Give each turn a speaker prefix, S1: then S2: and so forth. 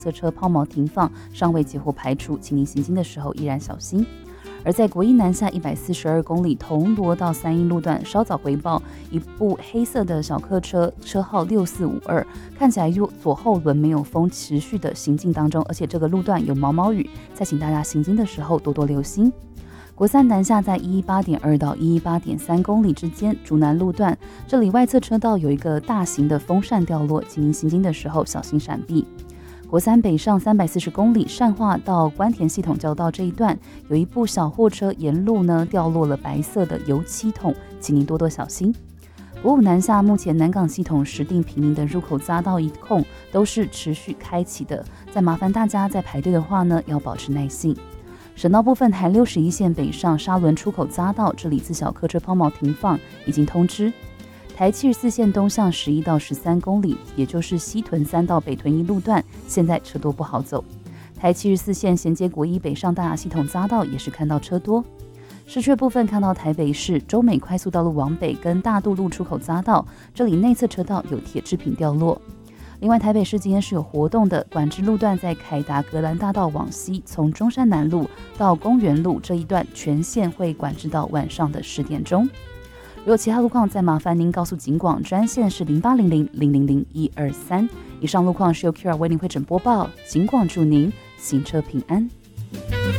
S1: 侧车抛锚停放尚未截获排除，请您行经的时候依然小心。而在国一南下142公里铜锣到三义路段，稍早回报一部黑色的小客车，车号6452，看起来左后轮没有风，持续的行进当中，而且这个路段有毛毛雨，再请大家行经的时候多多留心。国三南下在118.2到118.3公里之间，竹南路段，这里外侧车道有一个大型的风扇掉落，请您行经的时候小心闪避。国三北上340公里，善化到关田系统交道这一段，有一部小货车沿路呢掉落了白色的油漆桶，请您多多小心。国五南下，目前南港系统石碇平林的入口匝道一控都是持续开启的，再麻烦大家在排队的话呢，要保持耐性。省道部分，台61线北上沙仑出口匝道，这里自小客车抛锚停放已经通知。台74线东向11到13公里，也就是西屯3到北屯1路段，现在车多不好走。台74线衔接国一北上大雅系统匝道也是看到车多。市区部分看到台北市洲美快速道路往北跟大渡路出口匝道，这里内侧车道有铁制品掉落。另外，台北市今天是有活动的，管制路段在凯达格兰大道往西，从中山南路到公园路这一段全线会管制到晚上的10点钟。如有其他路况，再麻烦您告诉警广专线是0800-000-123。以上路况是由 QR 为您会诊播报，警广祝您行车平安。